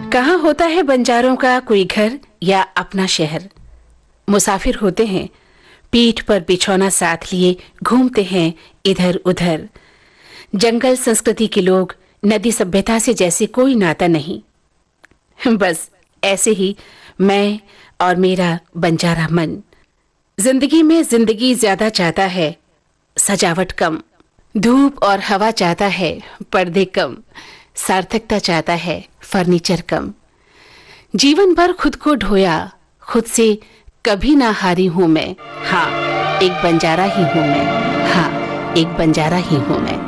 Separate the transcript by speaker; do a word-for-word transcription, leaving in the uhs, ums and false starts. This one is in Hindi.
Speaker 1: कहाँ होता है बंजारों का कोई घर या अपना शहर। मुसाफिर होते हैं, पीठ पर बिछौना साथ लिए घूमते हैं इधर उधर। जंगल संस्कृति के लोग, नदी सभ्यता से जैसे कोई नाता नहीं। बस ऐसे ही मैं और मेरा बंजारा मन जिंदगी में जिंदगी ज्यादा चाहता है, सजावट कम। धूप और हवा चाहता है, पर्दे कम। सार्थकता चाहता है, फर्नीचर कम। जीवन भर खुद को ढोया, खुद से कभी ना हारी हूं मैं। हाँ, एक बंजारा ही हूं मैं। हाँ, एक बंजारा ही हूं मैं।